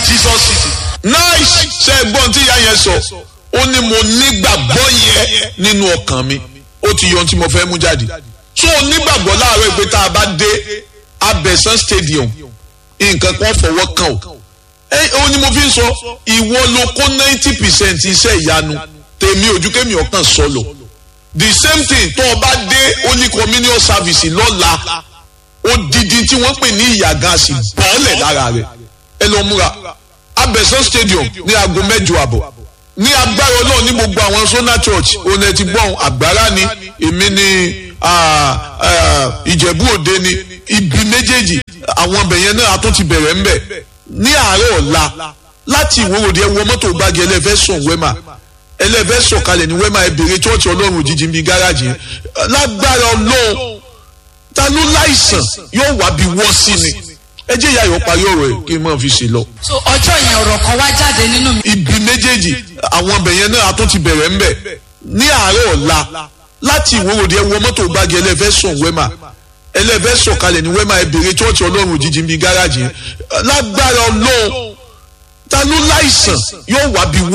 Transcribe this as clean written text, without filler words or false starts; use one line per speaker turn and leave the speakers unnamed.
Jesus city.
nice ṣe gbọ́n tí ìyá yẹn sọ ó ní mo nígbàgbọ́ yẹn nínú ọkàn mi ó ti yọ ohun tí mo fẹ́ mú jáde so onígbàgbọ́ láàárọ̀ ìpè tá a bá dé Abẹ́sán stadium nǹkan kan fọwọ́ kàn ó ní mo fi ń sọ ìwọ ló kó 90% iṣẹ́ ìyanu tèmi ojúkèmí ọkàn sọlọ the same thing tó o bá dé Holy Communion service lọ́la odidi tí wọ́n pè ní ìyàgàn àsì bọ́ọ̀lẹ̀ lára rẹ̀ ẹ lọ múra Abẹ́sán stadium ní aago 8:30 ní agbára Ọlọ́run ní gbogbo àwọn Sona Church òun ẹ ti gbọ́n àgbára ni èmi ni Ìjẹ̀bú Òde ni ibi méjèèjì àwọn ọbẹ̀ yẹn náà a tún ti bẹ̀rẹ̀ ńbẹ̀ ní àárọ̀ ọ̀la láti ìwòròdì ẹ wọ mọ́tò gbági ẹlẹ́fẹ́ sùn wẹ́mà ẹlẹ́fẹ́ sọ̀kalẹ̀ ní wẹ́mà ẹ bèrè chọ́ọ̀chì Ọlọ́run òjijì bíi gáràjì yẹn lágbára Ọlọ́run ta ló láìsàn yóò wá bí wọ́n sí ni ẹ jẹ́ ìyá yóò parí ọ̀rọ̀ ẹ̀ kí n máa fi ṣe lọ.
so ọjọ́ yẹn ọ̀rọ̀ kan wá jáde nínú mi.
ibi méjèèjì àwọn ọbẹ̀ yẹn náà a tún ti bẹ̀rẹ̀ ńbẹ̀ ní àárọ̀ ọ̀la láti ìwòròdì ẹ wọ mọ́tò gbági ẹlẹ́fẹ́ sùn wẹ́mà ẹlẹ́fẹ́ sọ̀kalẹ̀ ní wẹ́mà ẹ bèrè chọ́ọ̀chì Ọlọ́run òjijì bíi gáràjì yẹn lágbára Ọlọ́run ta ló láìsàn yóò wá bí